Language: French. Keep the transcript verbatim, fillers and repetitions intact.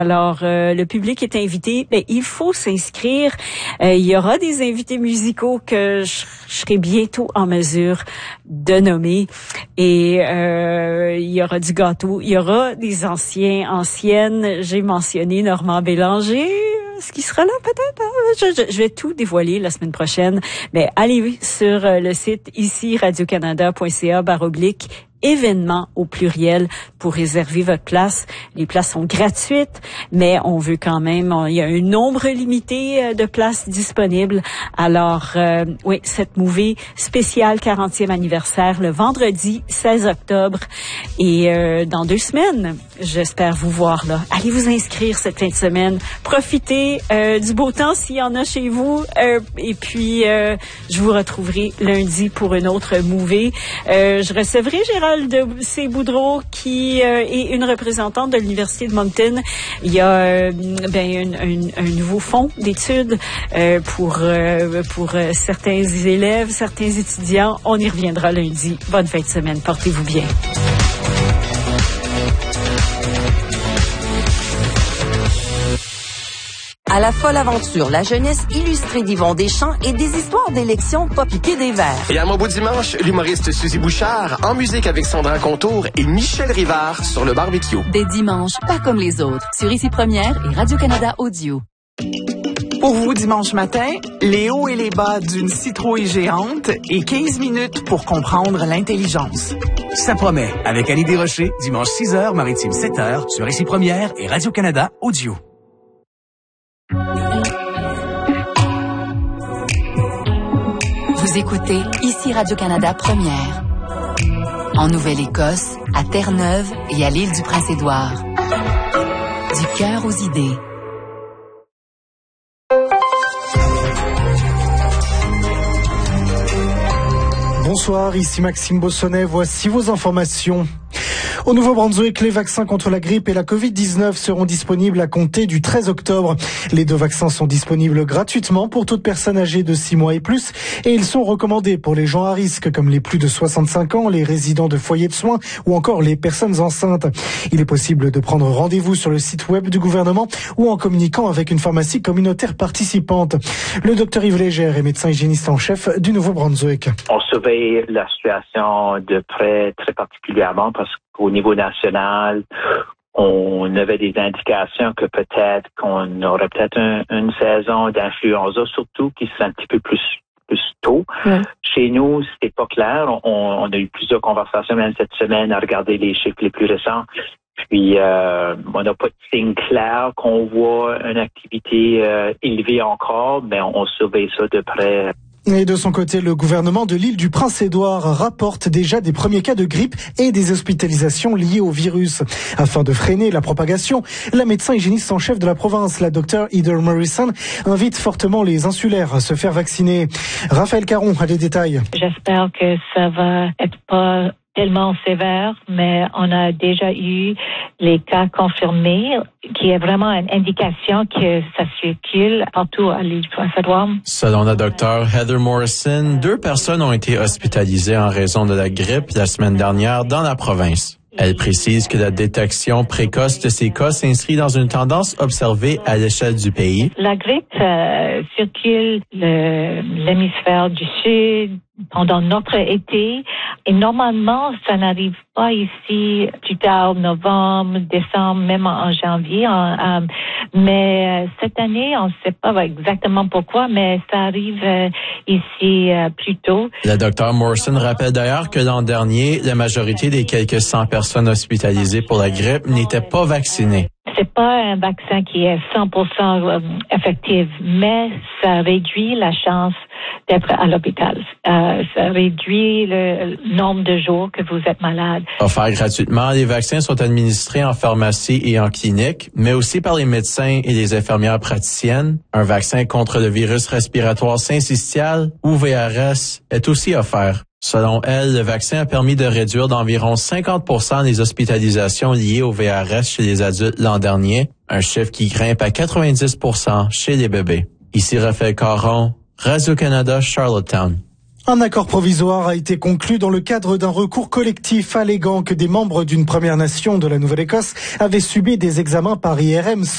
Alors, euh, le public est invité. Ben, il faut s'inscrire. Euh, il y aura des invités musicaux que je, je serai bientôt en mesure de nommer. Et euh, il y aura du gâteau. Il y aura des anciens, anciennes. J'ai mentionné Normand Bélanger. Ce qui sera là peut-être. Je, je, je vais tout dévoiler la semaine prochaine. Mais allez sur le site ici radio-canada point c a barre oblique événements au pluriel pour réserver votre place. Les places sont gratuites, mais on veut quand même, on, il y a un nombre limité de places disponibles. Alors, euh, oui, cette movie spéciale quarantième anniversaire le vendredi seize octobre et euh, dans deux semaines, j'espère vous voir là. Allez vous inscrire cette fin de semaine. Profitez euh, du beau temps s'il y en a chez vous. Euh, et puis, euh, je vous retrouverai lundi pour une autre movie. Euh, je recevrai Gérald de C. Boudreau qui euh, est une représentante de l'Université de Moncton. Il y a euh, ben, un, un, un nouveau fonds d'études euh, pour, euh, pour euh, certains élèves, certains étudiants. On y reviendra lundi. Bonne fin de semaine. Portez-vous bien. À la folle aventure, la jeunesse illustrée d'Yvon Deschamps et des histoires d'élections pas piquées des verres. Et à mon beau dimanche, l'humoriste Suzy Bouchard, en musique avec Sandra Contour et Michel Rivard sur le barbecue. Des dimanches pas comme les autres, sur Ici Première et Radio-Canada Audio. Pour vous, dimanche matin, les hauts et les bas d'une citrouille géante et quinze minutes pour comprendre l'intelligence. Ça promet, avec Annie Desrochers, dimanche six heures, maritime sept heures, sur Ici Première et Radio-Canada Audio. Vous écoutez Ici Radio-Canada Première. En Nouvelle-Écosse, à Terre-Neuve et à l'île du Prince-Édouard. Du cœur aux idées. Bonsoir, ici Maxime Bossonnet, voici vos informations. Au Nouveau-Brunswick, les vaccins contre la grippe et la covid dix-neuf seront disponibles à compter du treize octobre. Les deux vaccins sont disponibles gratuitement pour toute personne âgée de six mois et plus et ils sont recommandés pour les gens à risque comme les plus de soixante-cinq ans, les résidents de foyers de soins ou encore les personnes enceintes. Il est possible de prendre rendez-vous sur le site web du gouvernement ou en communiquant avec une pharmacie communautaire participante. Le docteur Yves Légère est médecin hygiéniste en chef du Nouveau-Brunswick. On surveille la situation de près très particulièrement parce qu'au niveau national, on avait des indications que peut-être qu'on aurait peut-être un, une saison d'influenza, surtout qui serait un petit peu plus plus tôt. Mm. Chez nous, c'était pas clair. On, on a eu plusieurs conversations même cette semaine à regarder les chiffres les plus récents. Puis, euh, on n'a pas de signe clair qu'on voit une activité euh, élevée encore, mais on, on surveille ça de près. Et de son côté, le gouvernement de l'île du Prince-Édouard rapporte déjà des premiers cas de grippe et des hospitalisations liées au virus. Afin de freiner la propagation, la médecin hygiéniste en chef de la province, la docteure Heather Morrison, invite fortement les insulaires à se faire vacciner. Raphaël Caron a les détails. J'espère que ça va être pas tellement sévère, mais on a déjà eu les cas confirmés, qui est vraiment une indication que ça circule partout à l'île du Prince-Édouard. Selon la docteure Heather Morrison, deux personnes ont été hospitalisées en raison de la grippe la semaine dernière dans la province. Elle précise que la détection précoce de ces cas s'inscrit dans une tendance observée à l'échelle du pays. La grippe euh, circule le, l'hémisphère du Sud pendant notre été et normalement, ça n'arrive pas ici plus tard, novembre, décembre, même en janvier. En, euh, mais euh, cette année, on ne sait pas exactement pourquoi, mais ça arrive euh, ici euh, plus tôt. La docteure Morrison rappelle d'ailleurs que l'an dernier, la majorité des quelques cent personnes hospitalisées pour la grippe n'étaient pas vaccinées. C'est pas un vaccin qui est cent pour cent effectif, mais ça réduit la chance d'être à l'hôpital. Euh, ça réduit le nombre de jours que vous êtes malade. Offerts gratuitement, les vaccins sont administrés en pharmacie et en clinique, mais aussi par les médecins et les infirmières praticiennes. Un vaccin contre le virus respiratoire syncytial, ou V R S, est aussi offert. Selon elle, le vaccin a permis de réduire d'environ cinquante pour cent les hospitalisations liées au V R S chez les adultes l'an dernier, un chiffre qui grimpe à quatre-vingt-dix pour cent chez les bébés. Ici Raphaël Caron, Radio-Canada, Charlottetown. Un accord provisoire a été conclu dans le cadre d'un recours collectif alléguant que des membres d'une Première Nation de la Nouvelle-Écosse avaient subi des examens par I R M